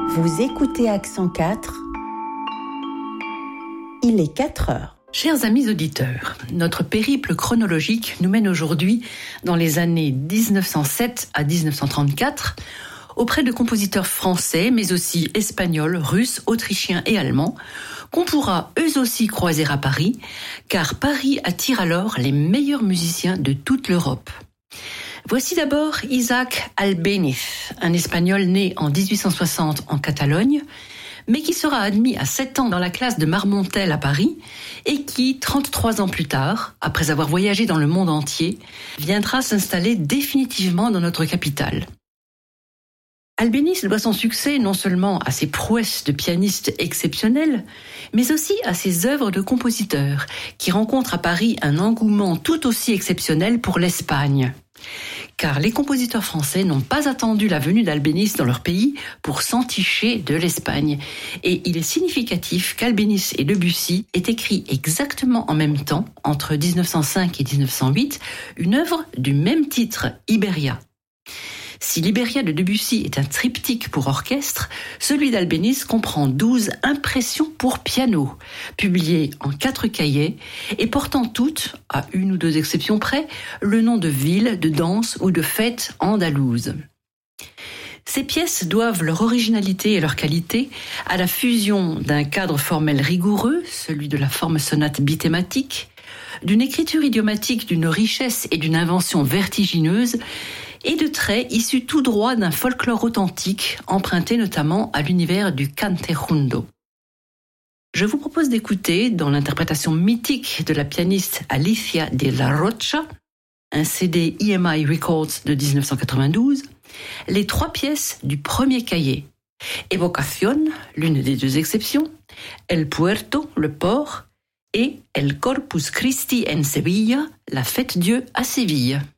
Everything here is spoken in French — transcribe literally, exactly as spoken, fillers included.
Vous écoutez Accent quatre, il est quatre heures. Chers amis auditeurs, notre périple chronologique nous mène aujourd'hui dans les années dix-neuf cent sept à dix-neuf cent trente-quatre, auprès de compositeurs français, mais aussi espagnols, russes, autrichiens et allemands, qu'on pourra eux aussi croiser à Paris, car Paris attire alors les meilleurs musiciens de toute l'Europe. Voici d'abord Isaac Albéniz, un Espagnol né en dix-huit cent soixante en Catalogne, mais qui sera admis à sept ans dans la classe de Marmontel à Paris et qui, trente-trois ans plus tard, après avoir voyagé dans le monde entier, viendra s'installer définitivement dans notre capitale. Albéniz doit son succès non seulement à ses prouesses de pianiste exceptionnel, mais aussi à ses œuvres de compositeur, qui rencontrent à Paris un engouement tout aussi exceptionnel pour l'Espagne. Car les compositeurs français n'ont pas attendu la venue d'Albéniz dans leur pays pour s'enticher de l'Espagne. Et il est significatif qu'Albéniz et Debussy aient écrit exactement en même temps, entre dix-neuf cent cinq et dix-neuf cent huit, une œuvre du même titre, Iberia. Si l'Iberia de Debussy est un triptyque pour orchestre, celui d'Albéniz comprend douze impressions pour piano, publiées en quatre cahiers et portant toutes, à une ou deux exceptions près, le nom de villes, de danses ou de fêtes andalouses. Ces pièces doivent leur originalité et leur qualité à la fusion d'un cadre formel rigoureux, celui de la forme sonate bithématique, d'une écriture idiomatique d'une richesse et d'une invention vertigineuse, et de traits issus tout droit d'un folklore authentique, emprunté notamment à l'univers du cantejundo. Je vous propose d'écouter, dans l'interprétation mythique de la pianiste Alicia de la Rocha, un C D E M I Records de dix-neuf cent quatre-vingt-douze, les trois pièces du premier cahier. Evocación, l'une des deux exceptions, El Puerto, le port, et El Corpus Christi en Sevilla, la fête Dieu à Séville.